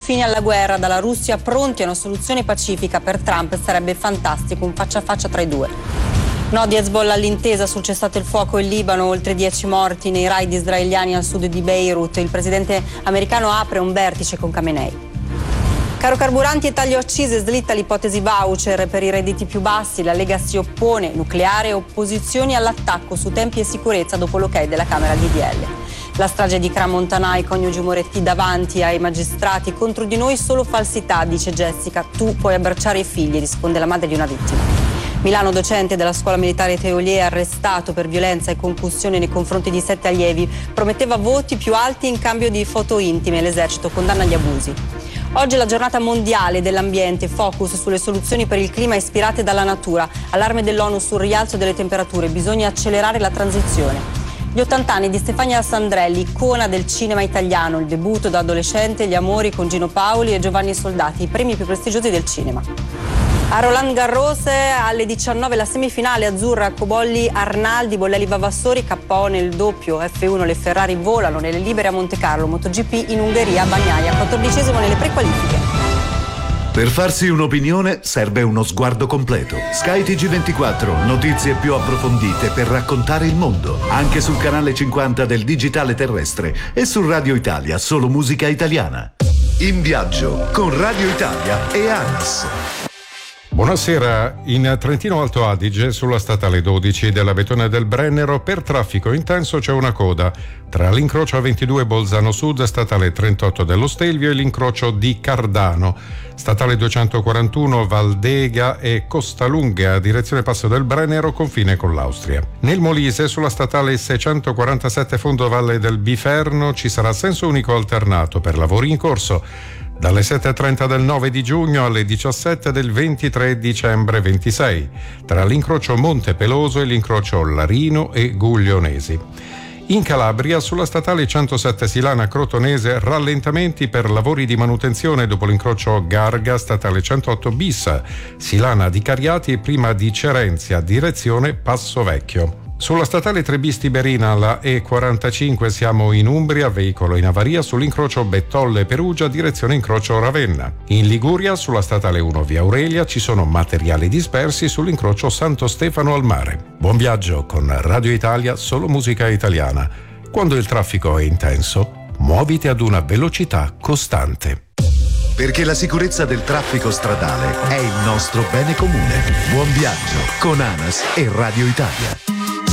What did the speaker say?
fine alla guerra dalla Russia, pronti a una soluzione pacifica per Trump. Sarebbe fantastico, un faccia a faccia tra i due. No di Hezbollah all'intesa sul cessate il fuoco in Libano, oltre 10 morti nei raid israeliani al sud di Beirut. Il presidente americano apre un vertice con Khamenei. Caro carburanti e taglio accise, slitta l'ipotesi voucher per i redditi più bassi. La Lega si oppone, nucleare, opposizioni all'attacco su tempi e sicurezza dopo l'ok della Camera DDL. La strage di Cramontanà, i coniugi Moretti davanti ai magistrati. Contro di noi solo falsità, dice Jessica. Tu puoi abbracciare i figli, risponde la madre di una vittima. Milano, docente della scuola militare Teolie, arrestato per violenza e concussione nei confronti di 7 allievi. Prometteva voti più alti in cambio di foto intime. L'esercito condanna gli abusi. Oggi è la giornata mondiale dell'ambiente, focus sulle soluzioni per il clima ispirate dalla natura. Allarme dell'ONU sul rialzo delle temperature, bisogna accelerare la transizione. Gli 80 anni di Stefania Sandrelli, icona del cinema italiano, il debutto da adolescente, gli amori con Gino Paoli e Giovanni Soldati, i premi più prestigiosi del cinema. A Roland Garros alle 19 la semifinale azzurra, Cobolli, Arnaldi, Bollelli, Vavassori, KO nel doppio, F1 le Ferrari volano nelle libere a Monte Carlo, MotoGP in Ungheria, Bagnaia, 14° nelle prequalifiche. Per farsi un'opinione serve uno sguardo completo. Sky TG24, notizie più approfondite per raccontare il mondo, anche sul canale 50 del digitale terrestre e su Radio Italia, solo musica italiana. In viaggio con Radio Italia e ANAS. Buonasera, in Trentino Alto Adige sulla statale 12 della Betone del Brennero per traffico intenso c'è una coda tra l'incrocio A22 Bolzano Sud, statale 38 dello Stelvio e l'incrocio di Cardano, statale 241 Valdega e Costalunga direzione Passo del Brennero confine con l'Austria. Nel Molise sulla statale 647 Fondovalle del Biferno ci sarà senso unico alternato per lavori in corso dalle 7.30 del 9 di giugno alle 17 del 23 dicembre 26, tra l'incrocio Monte Peloso e l'incrocio Larino e Guglionesi. In Calabria, sulla statale 107 Silana Crotonese, rallentamenti per lavori di manutenzione dopo l'incrocio Garga, statale 108 bis, Silana di Cariati e prima di Cerenzia, direzione Passo Vecchio. Sulla statale 3B Tiberina, la E45, siamo in Umbria, veicolo in avaria sull'incrocio Bettolle Perugia, direzione incrocio Ravenna. In Liguria, sulla statale 1 via Aurelia, ci sono materiali dispersi sull'incrocio Santo Stefano al Mare. Buon viaggio con Radio Italia, solo musica italiana. Quando il traffico è intenso, muoviti ad una velocità costante. Perché la sicurezza del traffico stradale è il nostro bene comune. Buon viaggio con ANAS e Radio Italia.